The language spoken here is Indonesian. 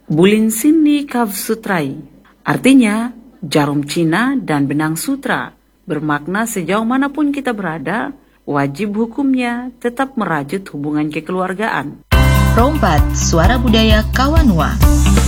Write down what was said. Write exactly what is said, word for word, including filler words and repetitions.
Bulin Sini Kav Sutrai, artinya jarum Cina dan benang sutra, bermakna sejauh manapun kita berada, wajib hukumnya tetap merajut hubungan kekeluargaan. Rompat, suara budaya Kawanua.